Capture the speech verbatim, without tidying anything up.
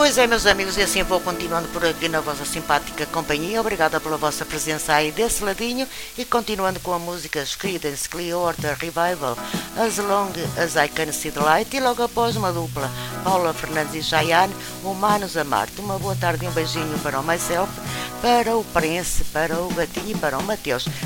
Pois é, meus amigos, e assim vou continuando por aqui na vossa simpática companhia. Obrigada pela vossa presença aí desse ladinho. E continuando com a música Creedence Clearwater Revival, As Long As I Can See The Light. E logo após uma dupla, Paula Fernandes e Cheyenne, Humanos a Marte. Uma boa tarde e um beijinho para o Myself, para o Prense, para o Gatinho e para o Mateus.